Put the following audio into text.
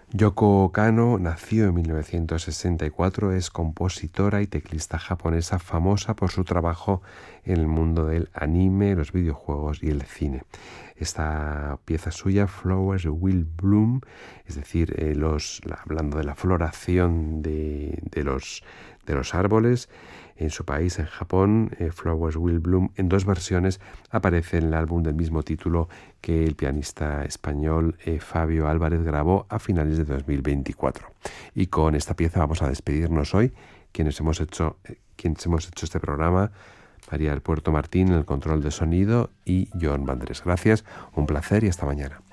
Yoko Kanno nació en 1964, es compositora y teclista japonesa famosa por su trabajo en el mundo del anime, los videojuegos y el cine. Esta pieza suya, Flowers Will Bloom, es decir, hablando de la floración de los árboles, en su país, en Japón, Flowers Will Bloom, en 2 versiones, aparece en el álbum del mismo título que el pianista español Fabio Álvarez grabó a finales de 2024. Y con esta pieza vamos a despedirnos hoy, quienes hemos hecho este programa, María del Puerto Martín en el control de sonido y Joan Vandrés. Gracias, un placer y hasta mañana.